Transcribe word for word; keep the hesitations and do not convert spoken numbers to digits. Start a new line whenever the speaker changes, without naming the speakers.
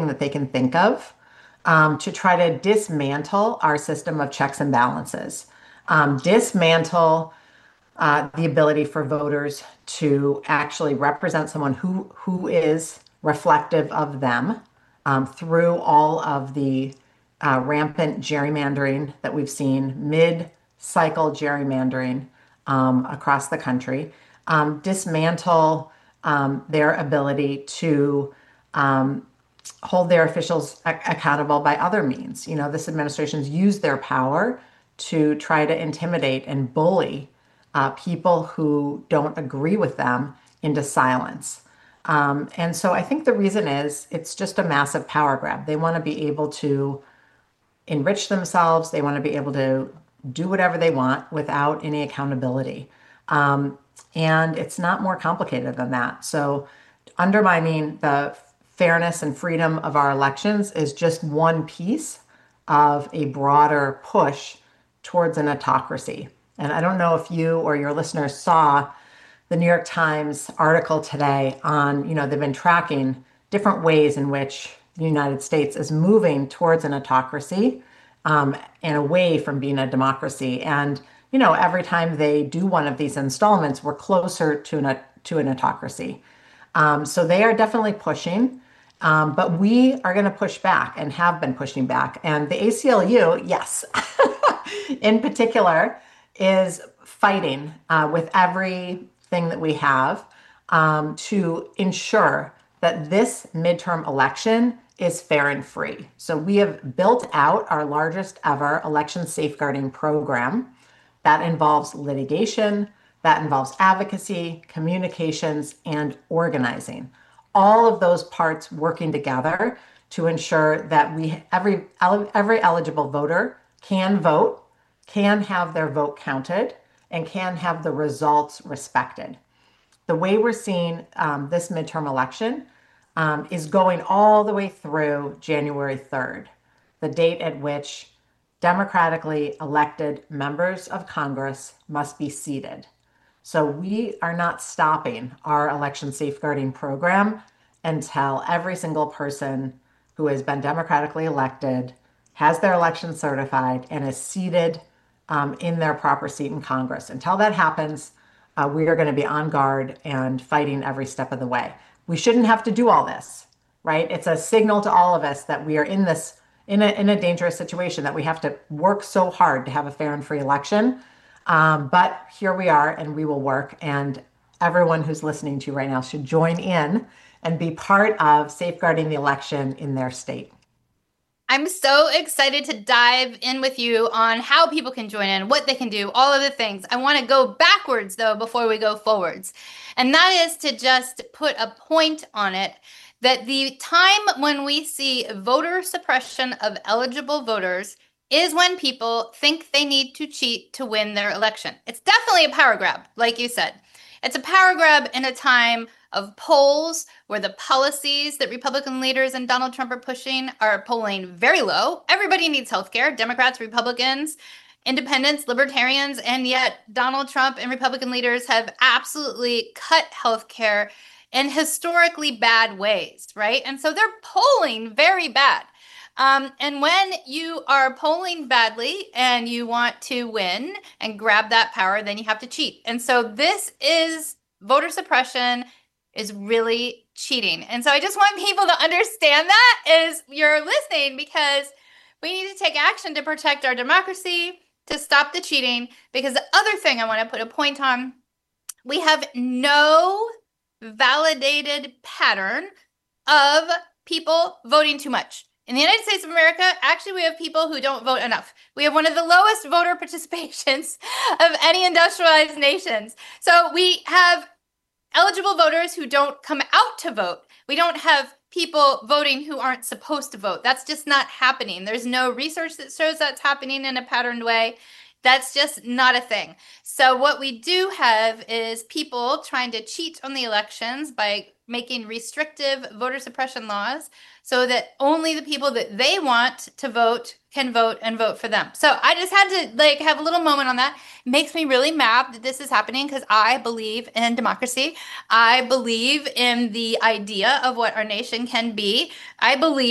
everything that they can think of um, to try to dismantle our system of checks and balances, um, dismantle uh, the ability for voters to actually represent someone who who is reflective of them um, through all of the uh, rampant gerrymandering that we've seen, mid-cycle gerrymandering um, across the country, um, dismantle um, their ability to um, hold their officials ac- accountable by other means. You know, this administration's used their power to try to intimidate and bully uh, people who don't agree with them into silence. Um, and so I think the reason is it's just a massive power grab. They want to be able to enrich themselves. They want to be able to do whatever they want without any accountability. Um, and it's not more complicated than that. So undermining the fairness and freedom of our elections is just one piece of a broader push towards an autocracy. And I don't know if you or your listeners saw the New York Times article today on, you know, they've been tracking different ways in which the United States is moving towards an autocracy um, and away from being a democracy. And, you know, every time they do one of these installments, we're closer to an, to an autocracy. Um, so they are definitely pushing, um, but we are going to push back and have been pushing back. And the A C L U, yes, in particular, is fighting uh, with everything that we have um, to ensure that this midterm election is fair and free. So we have built out our largest ever election safeguarding program that involves litigation, that involves advocacy, communications, and organizing. All of those parts working together to ensure that we every every eligible voter can vote, can have their vote counted, and can have the results respected. The way we're seeing um, this midterm election um, is going all the way through January third, the date at which democratically elected members of Congress must be seated. So we are not stopping our election safeguarding program until every single person who has been democratically elected has their election certified and is seated um, in their proper seat in Congress. Until that happens, uh, we are going to be on guard and fighting every step of the way. We shouldn't have to do all this, right? It's a signal to all of us that we are in this in a, in a dangerous situation, that we have to work so hard to have a fair and free election. Um, but here we are, and we will work. And everyone who's listening to you right now should join in and be part of safeguarding the election in their state.
I'm so excited to dive in with you on how people can join in, what they can do, all of the things. I want to go backwards, though, before we go forwards. And that is to just put a point on it that the time when we see voter suppression of eligible voters is when people think they need to cheat to win their election. It's definitely a power grab, like you said. It's a power grab in a time of polls where the policies that Republican leaders and Donald Trump are pushing are polling very low. Everybody needs healthcare, Democrats, Republicans, independents, libertarians, and yet Donald Trump and Republican leaders have absolutely cut healthcare in historically bad ways, right? And so they're polling very bad. Um, and when you are polling badly and you want to win and grab that power, then you have to cheat. And so this is voter suppression is really cheating. And so I just want people to understand that as you're listening, because we need to take action to protect our democracy, to stop the cheating. Because the other thing I want to put a point on, we have no validated pattern of people voting too much. In the United States of America, actually, we have people who don't vote enough. We have one of the lowest voter participations of any industrialized nations. So we have eligible voters who don't come out to vote. We don't have people voting who aren't supposed to vote. That's just not happening. There's no research that shows that's happening in a patterned way. That's just not a thing. So what we do have is people trying to cheat on the elections by making restrictive voter suppression laws so that only the people that they want to vote can vote and vote for them. So I just had to like have a little moment on that. It makes me really mad that this is happening because I believe in democracy. I believe in the idea of what our nation can be. I believe